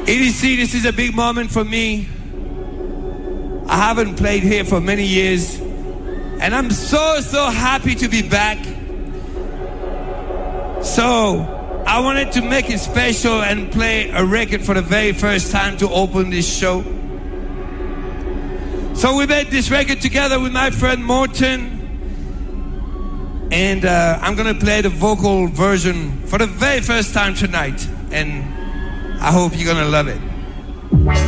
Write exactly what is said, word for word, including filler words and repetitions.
E D C, this is a big moment for me. I haven't played here for many years, and I'm so, so happy to be back. So, I wanted to make it special and play a record for the very first time to open this show. So we made this record together with my friend Morten, and uh, I'm gonna play the vocal version for the very first time tonight, and I hope you're gonna love it.